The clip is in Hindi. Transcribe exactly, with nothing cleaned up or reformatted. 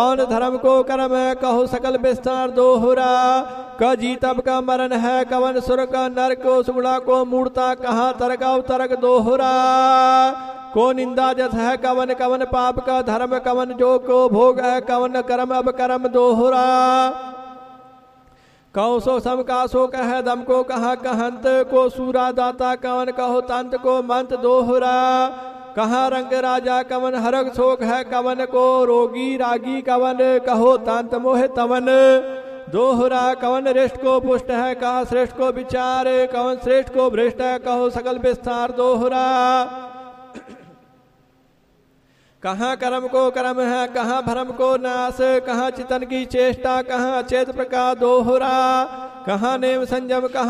कौन धर्म को कर्म है कहो सकल विस्तार दोहरा। क जीतब का मरण है कवन सुर का नर को सुगड़ा को मूर्ता कहाँ तर्क अवतर्क दोहरा। को निंदा जस है कवन कवन पाप का धर्म कवन जो को भोग है कवन कर्म अब कर्म दोहरा। कहो सो सम का सो कह दम को कहा कहंत को सूरा दाता कवन कहो तंत को मंत दोहरा। कहाँ रंग राजा कवन हरक शोक है कवन को रोगी रागी कवन कहो तंत मोह तवन दोहरा। कवन रिष्ट को पुष्ट है कहा श्रेष्ठ को विचार कवन श्रेष्ठ को भ्रष्ट है कहो सकल विस्तार दोहरा। कहाँ कर्म को कर्म है कहाँ भरम को नाश कहाँ चितन की चेष्टा कहाँ अचेत प्रकार दोहरा। कहाँ नेम संयम कहाँ